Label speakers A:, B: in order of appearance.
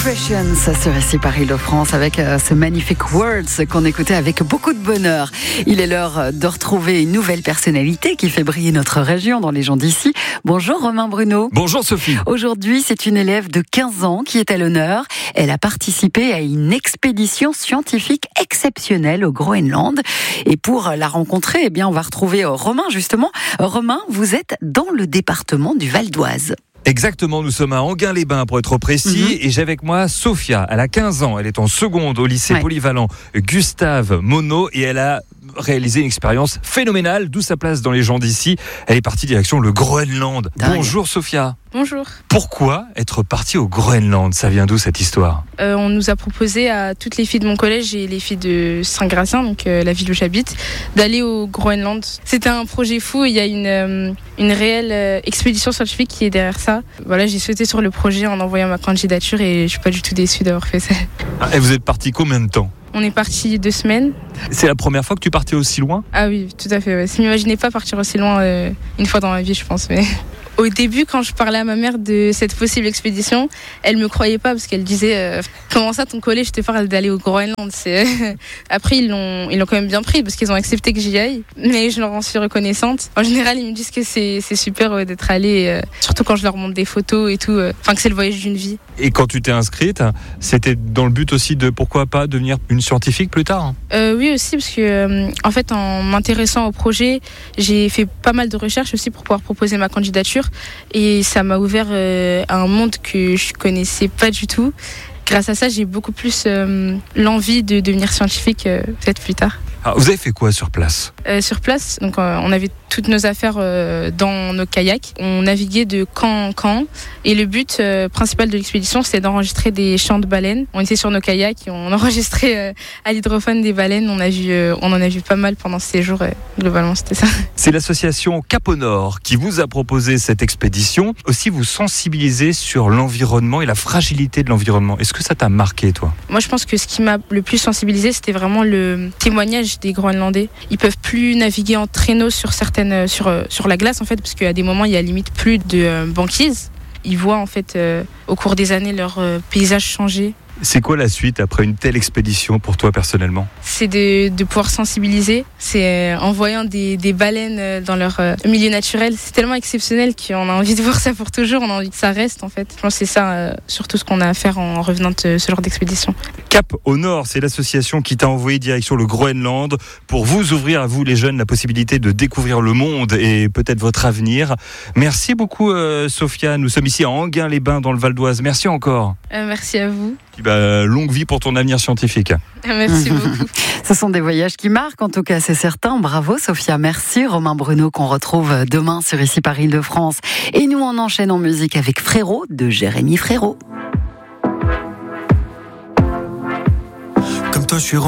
A: Expressions sur ici par Île-de-France avec ce magnifique Words qu'on écoutait avec beaucoup de bonheur. Il est l'heure de retrouver une nouvelle personnalité qui fait briller notre région dans les gens d'ici. Bonjour Romain Bruno.
B: Bonjour Sophie.
A: Aujourd'hui, c'est une élève de 15 ans qui est à l'honneur. Elle a participé à une expédition scientifique exceptionnelle au Groenland. Et pour la rencontrer, eh bien, on va retrouver Romain justement. Romain, vous êtes dans le département du Val d'Oise.
B: Exactement, nous sommes à Enghien-les-Bains pour être précis, et j'ai avec moi Sophia. Elle a 15 ans, elle est en seconde au lycée polyvalent Gustave Monod et elle a réalisé une expérience phénoménale, d'où sa place dans les gens d'ici. Elle est partie direction le Groenland.
A: Dingue.
B: Bonjour Sophia.
C: Bonjour.
B: Pourquoi être partie au Groenland? Ça vient d'où cette histoire?
C: On nous a proposé à toutes les filles de mon collège et les filles de Saint-Gratien, donc la ville où j'habite, d'aller au Groenland. C'était un projet fou, il y a une réelle expédition scientifique qui est derrière ça. Voilà, j'ai sauté sur le projet en envoyant ma candidature et je suis pas du tout déçue d'avoir fait ça.
B: Et vous êtes partie combien de temps?
C: On est parti 2 semaines.
B: C'est la première fois que tu partais aussi loin?
C: Ah oui, tout à fait. Ouais. Je m'imaginais pas partir aussi loin une fois dans ma vie, je pense. Mais... Au début, quand je parlais à ma mère de cette possible expédition, elle me croyait pas parce qu'elle disait comment ça, ton collège te parle d'aller au Groenland? Après, ils l'ont quand même bien pris parce qu'ils ont accepté que j'y aille. Mais je leur en suis reconnaissante. En général, ils me disent que c'est super d'être allé, surtout quand je leur montre des photos et tout. Que c'est le voyage d'une vie.
B: Et quand tu t'es inscrite, c'était dans le but aussi de pourquoi pas devenir une scientifique plus tard?
C: Oui aussi parce que en fait, en m'intéressant au projet, j'ai fait pas mal de recherches aussi pour pouvoir proposer ma candidature. Et ça m'a ouvert à un monde que je connaissais pas du tout. Grâce à ça, j'ai beaucoup plus l'envie de devenir scientifique peut-être plus tard.
B: Alors, vous avez fait quoi sur place?
C: Sur place, donc on avait toutes nos affaires dans nos kayaks. On naviguait de camp en camp. Et le but principal de l'expédition, c'était d'enregistrer des chants de baleines. On était sur nos kayaks et on enregistrait à l'hydrophone des baleines. On en a vu pas mal pendant ce séjour. Globalement, c'était ça.
B: C'est l'association Cap au Nord qui vous a proposé cette expédition. Aussi, vous sensibilisez sur l'environnement et la fragilité de l'environnement. Est-ce que ça t'a marqué, toi?
C: Moi, je pense que ce qui m'a le plus sensibilisé, c'était vraiment le témoignage des Groenlandais. Ils peuvent plus naviguer en traîneau sur la glace en fait, parce qu'à des moments il y a limite plus de banquise. Ils voient en fait au cours des années leur paysage changer.
B: C'est quoi la suite après une telle expédition pour toi personnellement?
C: C'est de pouvoir sensibiliser. C'est en voyant des baleines dans leur milieu naturel. C'est tellement exceptionnel qu'on a envie de voir ça pour toujours. On a envie que ça reste en fait. Je pense que c'est ça surtout ce qu'on a à faire en revenant de ce genre d'expédition.
B: Cap au Nord, c'est l'association qui t'a envoyé direction le Groenland pour vous ouvrir à vous les jeunes la possibilité de découvrir le monde et peut-être votre avenir. Merci beaucoup Sophia. Nous sommes ici à Enghien-les-Bains dans le Val d'Oise. Merci encore.
C: Merci à vous.
B: Longue vie pour ton avenir scientifique.
C: Merci beaucoup.
A: Ce sont des voyages qui marquent, en tout cas, c'est certain. Bravo, Sophia. Merci, Romain Bruno, qu'on retrouve demain sur Ici par Île-de-France. Et nous, on enchaîne en musique avec Frérot de Jérémy Frérot.
D: Comme toi, je suis